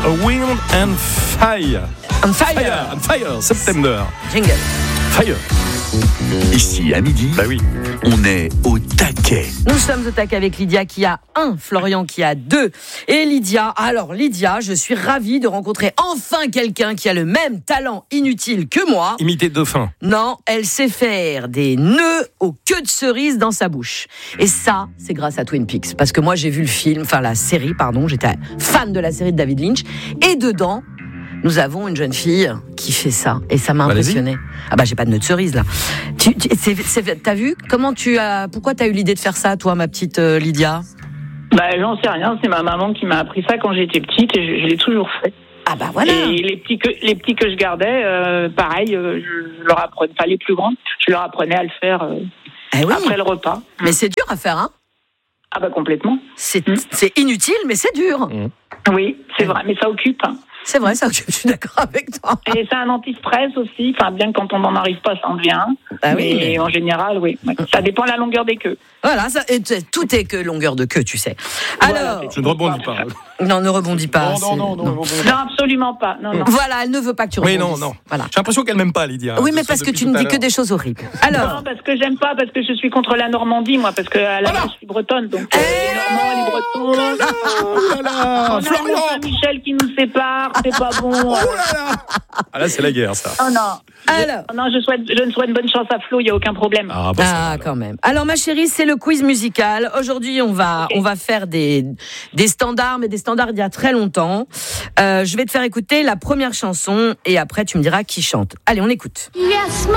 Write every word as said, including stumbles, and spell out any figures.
A Wind and Fire. On fire. Fire, and Fire, September. Jingle. Fire. Ici, à midi, Bah oui. on est au taquet. Nous sommes au taquet avec Lydia qui a un, Florian qui a deux. Et Lydia, alors Lydia, je suis ravie de rencontrer enfin quelqu'un qui a le même talent inutile que moi. Imiter dauphin. Non, elle sait faire des nœuds aux queues de cerise dans sa bouche. Et ça, c'est grâce à Twin Peaks. Parce que moi, j'ai vu le film, enfin la série, pardon, j'étais fan de la série de David Lynch. Et dedans, nous avons une jeune fille qui fait ça. Et ça m'a Allez-y. impressionné. Ah bah, j'ai pas de nœud de cerise, là. Tu, tu, c'est, c'est, t'as vu comment tu as, pourquoi t'as eu l'idée de faire ça, toi, ma petite euh, Lydia? Bah, j'en sais rien, c'est ma maman qui m'a appris ça quand j'étais petite et je, je l'ai toujours fait. Ah bah voilà. Et les petits que, les petits que je gardais, euh, pareil, euh, je, je leur apprenais, enfin les plus grandes, je leur apprenais à le faire euh, Eh oui. après le repas. Mais c'est dur à faire, hein. Ah bah complètement. C'est, Mm. c'est inutile, mais c'est dur. Oui, c'est vrai, mais ça occupe. hein. C'est vrai, ça, je suis d'accord avec toi. Et c'est un anti-stress aussi, enfin bien que quand on n'en arrive pas, ça en devient un. Ah oui. Mais en général, oui. Ouais. Ça dépend de la longueur des queues. Voilà, ça, et t- tout est que longueur de queu, tu sais. Voilà, Alors, Je ne rebondis pas. non, ne rebondis pas. Non, c'est- non, non, non, non. Non, absolument pas. Non, non. Voilà, elle ne veut pas que tu Oui, rebondisses. non, non. Voilà. J'ai l'impression qu'elle m'aime pas, Lydia. Oui, De mais ça parce que depuis tu tout ne à dis que l'heure. des choses horribles. Non, Alors, parce que j'aime pas, parce que je suis contre la Normandie, moi, parce que à la Voilà. base, je suis bretonne, donc euh, les Normands, les Bretons. Oh là là, On a Florian. le Saint-Michel qui nous sépare, c'est pas bon. Oh là là. Ah là, c'est la guerre, ça. Oh non. alors. Oh non, je souhaite, je ne souhaite bonne chance à Flo, il n'y a aucun problème. Ah, bah, ça va, Ah, alors. quand même. Alors, ma chérie, c'est le quiz musical. Aujourd'hui, on va, Ok. on va faire des, des standards, mais des standards d'il y a très longtemps. Euh, je vais te faire écouter la première chanson et après, tu me diras qui chante. Allez, on écoute. Yes,